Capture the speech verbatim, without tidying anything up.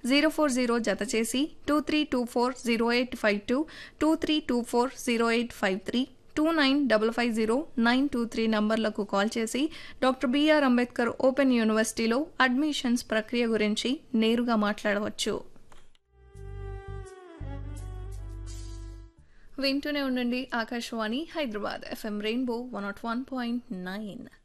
Zero four zero జత చేసి two three two four zero eight five two two three two four zero eight five three two nine double five zero nine two three నంబర్లకు call చేసి doctor BR Ambedkar open యూనివర్సిటీలో admissions ప్రక్రియ గురించి నేరుగా మాట్లాడవచ్చు. వింటూనే ఉండండి Akashvani Hyderabad FM rainbow one not one point nine.